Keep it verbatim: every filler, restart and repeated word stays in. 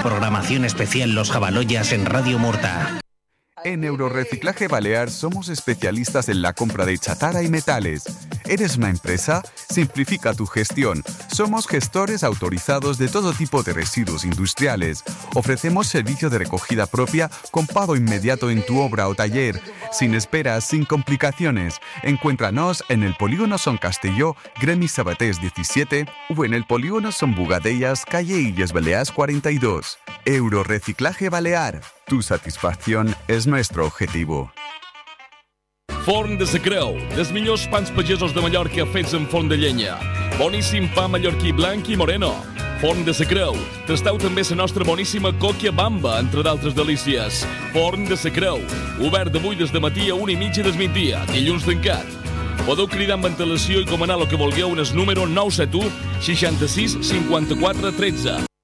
programación especial Los Jabaloyas en Radio Murta. En Eurorreciclaje Balear somos especialistas en la compra de chatarra y metales. ¿Eres una empresa? Simplifica tu gestión. Somos gestores autorizados de todo tipo de residuos industriales. Ofrecemos servicio de recogida propia con pago inmediato en tu obra o taller. Sin esperas, sin complicaciones. Encuéntranos en el Polígono Son Castelló, Gremi Sabatés diecisiete o en el Polígono Son Bugadellas, calle Illes Balears cuarenta y dos. Eurorreciclaje Balear. Tu satisfacción es nuestro objetivo. Forn de Sacreu, dels millors pans pagesos de Mallorca fets en forn de llenya. Boníssim pa mallorquí blanc i moreno. Forn de Sacreu. Tasteu també la nostra boníssima còquia bamba, entre d'altres delícies. Forn de Sacreu. Obert d'avui des de matí a una i mitja del migdia, dilluns tancat. Podeu cridar amb antelació i comanar el que vulgueu en el número nou set u seixanta-sis cinquanta-quatre tretze.